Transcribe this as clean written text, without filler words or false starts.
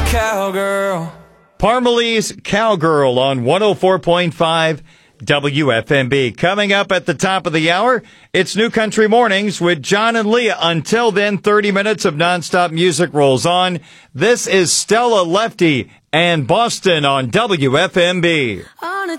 Cowgirl. Parmalee's Cowgirl on 104.5 WFMB. Coming up at the top of the hour, it's New Country Mornings with John and Leah. Until then, 30 minutes of nonstop music rolls on. This is Stella Lefty and Boston on WFMB.